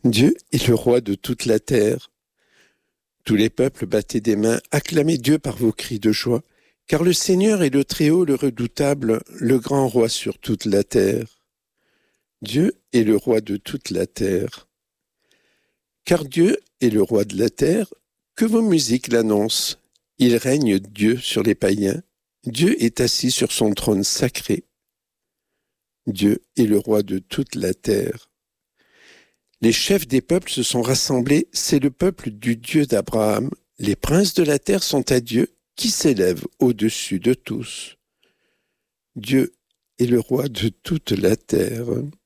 Dieu est le roi de toute la terre. Tous les peuples battez des mains, acclamez Dieu par vos cris de joie, car le Seigneur est le Très-Haut, le redoutable, le grand roi sur toute la terre. Dieu est le roi de toute la terre. Car Dieu est le roi de la terre, que vos musiques l'annoncent. Il règne Dieu sur les païens. Dieu est assis sur son trône sacré. Dieu est le roi de toute la terre. Les chefs des peuples se sont rassemblés, c'est le peuple du Dieu d'Abraham. Les princes de la terre sont à Dieu, qui s'élève au-dessus de tous. Dieu est le roi de toute la terre.